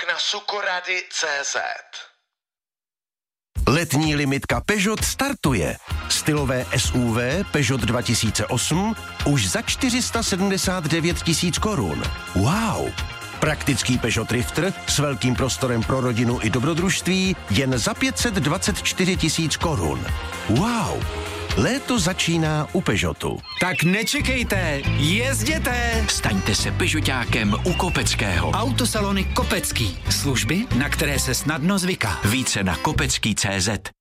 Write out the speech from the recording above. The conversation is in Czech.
na sukorady.cz. Letní limitka Peugeot startuje. Stylové SUV Peugeot 2008 už za 479 000 korun. Wow! Praktický Peugeot Drifter s velkým prostorem pro rodinu i dobrodružství jen za 524 000 korun. Wow! Léto začíná u Peugeotu. Tak nečekejte, jezděte! Staňte se Peugeotákem u Kopeckého. Autosalony Kopecký. Služby, na které se snadno zvyká. Více na kopecký.cz.